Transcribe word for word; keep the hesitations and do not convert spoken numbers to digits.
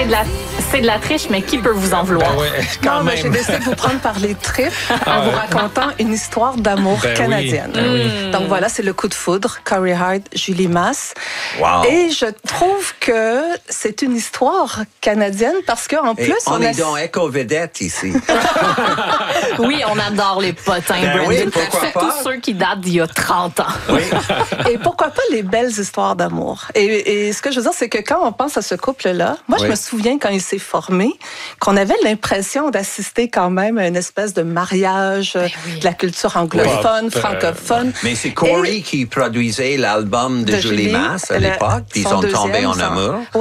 C'est de la, c'est de la triche, mais qui peut vous en vouloir? Ben ouais, quand non, mais j'ai même. décidé de vous prendre par les tripes en Ah vous ouais. racontant une histoire d'amour Ben oui, canadienne. ben oui. Donc voilà, c'est le coup de foudre, Corey Hart, Julie Masse. Wow. Et je trouve que c'est une histoire canadienne parce qu'en Et plus, on, on est a... dans Éco-Vedette ici. Oui, on adore les potins, Ben Brandon. oui, pourquoi Surtout pas? ceux qui datent d'il y a trente ans. Oui. Et pourquoi pas les belles histoires d'amour? Et, et ce que je veux dire, c'est que quand on pense à ce couple-là, moi, Oui. je me souviens quand il s'est formé, qu'on avait l'impression d'assister quand même à une espèce de mariage euh, oui. de la culture anglophone, Oui. francophone. Mais c'est Corey Et- qui produisait l'album de, de Julie Julie, Masse à le- l'époque, puis ils son sont tombés deuxième, en son- amour.